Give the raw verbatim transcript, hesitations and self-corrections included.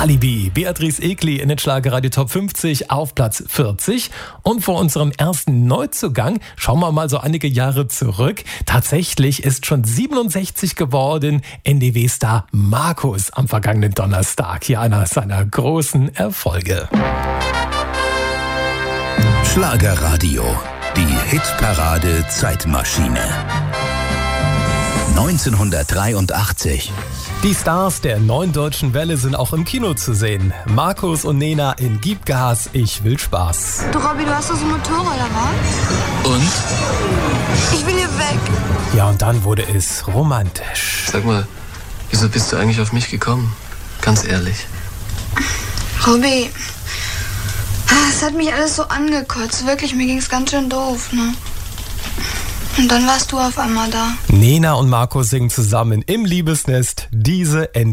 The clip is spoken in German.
Alibi, Beatrice Egli in den Schlagerradio Top fünfzig auf Platz vierzig. Und vor unserem ersten Neuzugang schauen wir mal so einige Jahre zurück. Tatsächlich ist schon siebenundsechzig geworden N D W-Star Markus am vergangenen Donnerstag. Hier einer seiner großen Erfolge. Schlagerradio, die Hitparade Zeitmaschine. neunzehnhundertdreiundachtzig. Die Stars der neuen Deutschen Welle sind auch im Kino zu sehen. Markus und Nena in Gib Gas, ich will Spaß. Du Robby, du hast doch so ein Motorrad, wa? Und? Ich will hier weg. Ja, und dann wurde es romantisch. Sag mal, wieso bist du eigentlich auf mich gekommen? Ganz ehrlich. Robby, es hat mich alles so angekotzt. Wirklich, mir ging's ganz schön doof, ne? Und dann warst du auf einmal da. Nena und Markus singen zusammen im Liebesnest diese Ende.